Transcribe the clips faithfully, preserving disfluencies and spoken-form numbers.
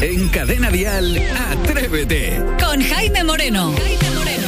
En Cadena Dial, Atrévete. Con Jaime Moreno. Jaime Moreno.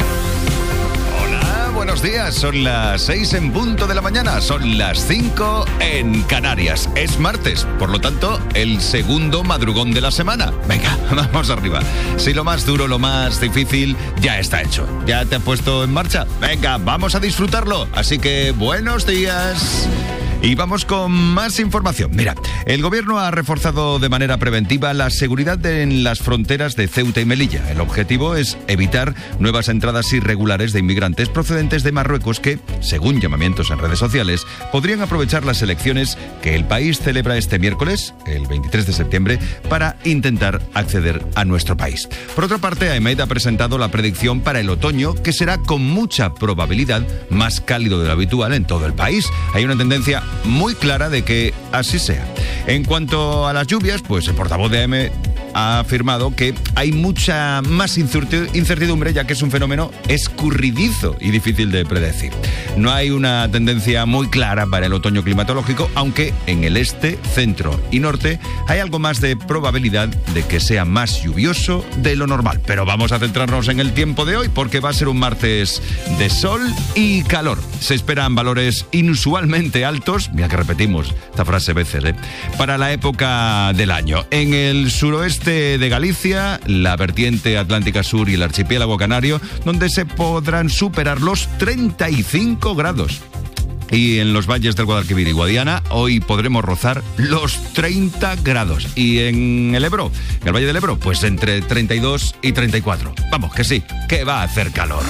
Hola, buenos días. Son las seis en punto de la mañana. Son las cinco en Canarias. Es martes, por lo tanto, el segundo madrugón de la semana. Venga, vamos arriba. Si lo más duro, lo más difícil, ya está hecho. ¿Ya te has puesto en marcha? Venga, vamos a disfrutarlo. Así que, buenos días. Y vamos con más información. Mira, el gobierno ha reforzado de manera preventiva la seguridad en las fronteras de Ceuta y Melilla. El objetivo es evitar nuevas entradas irregulares de inmigrantes procedentes de Marruecos que, según llamamientos en redes sociales, podrían aprovechar las elecciones que el país celebra este miércoles, el veintitrés de septiembre, para intentar acceder a nuestro país. Por otra parte, AEMET ha presentado la predicción para el otoño, que será con mucha probabilidad más cálido de lo habitual en todo el país. Hay una tendencia muy clara de que así sea. En cuanto a las lluvias, pues el portavoz de A E M ha afirmado que hay mucha más incertidumbre, ya que es un fenómeno escurridizo y difícil de predecir. No hay una tendencia muy clara para el otoño climatológico, aunque en el este, centro y norte hay algo más de probabilidad de que sea más lluvioso de lo normal. Pero vamos a centrarnos en el tiempo de hoy, porque va a ser un martes de sol y calor. Se esperan valores inusualmente altos, mira que repetimos esta frase veces, ¿eh? para la época del año. En el suroeste de Galicia, la vertiente atlántica sur y el archipiélago canario, donde se podrán superar los treinta y cinco grados. Y en los valles del Guadalquivir y Guadiana, hoy podremos rozar los treinta grados. Y en el Ebro, en el Valle del Ebro, pues entre treinta y dos y treinta y cuatro. Vamos, que sí, que va a hacer calor.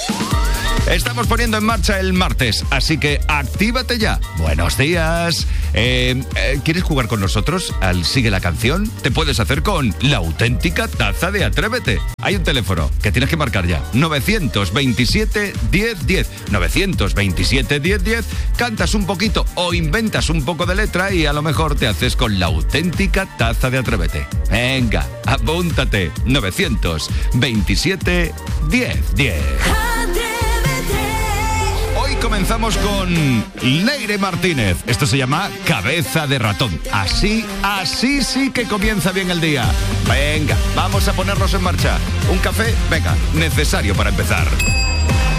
Estamos poniendo en marcha el martes, así que actívate ya. Buenos días. Eh, eh, ¿Quieres jugar con nosotros al Sigue la Canción? Te puedes hacer con la auténtica taza de Atrévete. Hay un teléfono que tienes que marcar ya. novecientos veintisiete, diez diez. novecientos veintisiete, diez diez. Cantas un poquito o inventas un poco de letra y a lo mejor te haces con la auténtica taza de Atrévete. Venga, apúntate. novecientos veintisiete, diez diez. Comenzamos con Leire Martínez. Esto se llama Cabeza de Ratón. Así, así sí que comienza bien el día. Venga, vamos a ponernos en marcha. ¿Un café? Venga, necesario para empezar.